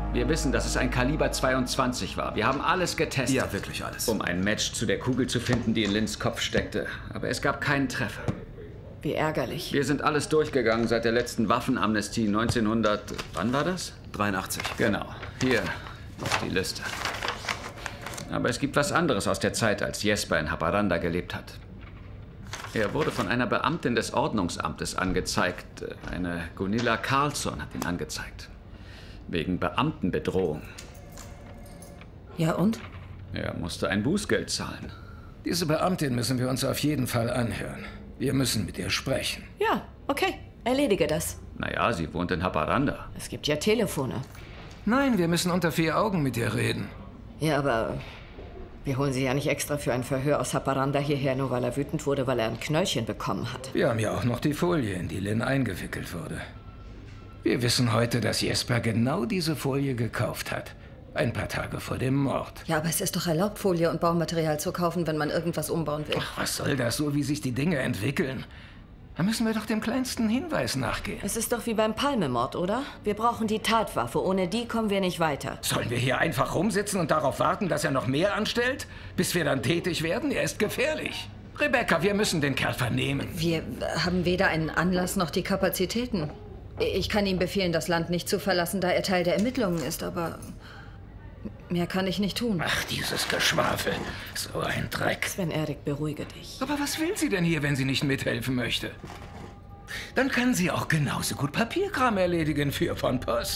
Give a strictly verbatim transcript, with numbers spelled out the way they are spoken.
Wir wissen, dass es ein Kaliber zweiundzwanzig war. Wir haben alles getestet. Ja, wirklich alles. Um ein Match zu der Kugel zu finden, die in Lynns Kopf steckte. Aber es gab keinen Treffer. Wie ärgerlich. Wir sind alles durchgegangen seit der letzten Waffenamnestie neunzehnhundert... Wann war das? dreiundachtzig. Genau. Hier ist die Liste. Aber es gibt was anderes aus der Zeit, als Jesper in Haparanda gelebt hat. Er wurde von einer Beamtin des Ordnungsamtes angezeigt. Eine Gunilla Karlsson hat ihn angezeigt. Wegen Beamtenbedrohung. Ja und? Er musste ein Bußgeld zahlen. Diese Beamtin müssen wir uns auf jeden Fall anhören. Wir müssen mit ihr sprechen. Ja, okay. Erledige das. Naja, sie wohnt in Haparanda. Es gibt ja Telefone. Nein, wir müssen unter vier Augen mit ihr reden. Ja, aber wir holen sie ja nicht extra für ein Verhör aus Haparanda hierher, nur weil er wütend wurde, weil er ein Knöllchen bekommen hat. Wir haben ja auch noch die Folie, in die Lynn eingewickelt wurde. Wir wissen heute, dass Jesper genau diese Folie gekauft hat. Ein paar Tage vor dem Mord. Ja, aber es ist doch erlaubt, Folie und Baumaterial zu kaufen, wenn man irgendwas umbauen will. Ach, was soll das, so wie sich die Dinge entwickeln? Da müssen wir doch dem kleinsten Hinweis nachgehen. Es ist doch wie beim Palmemord, oder? Wir brauchen die Tatwaffe. Ohne die kommen wir nicht weiter. Sollen wir hier einfach rumsitzen und darauf warten, dass er noch mehr anstellt? Bis wir dann tätig werden? Er ist gefährlich. Rebecca, wir müssen den Kerl vernehmen. Wir haben weder einen Anlass noch die Kapazitäten. Ich kann ihm befehlen, das Land nicht zu verlassen, da er Teil der Ermittlungen ist, aber mehr kann ich nicht tun. Ach, dieses Geschwafel. So ein Dreck. Sven-Erik, beruhige dich. Aber was will sie denn hier, wenn sie nicht mithelfen möchte? Dann kann sie auch genauso gut Papierkram erledigen für von Post.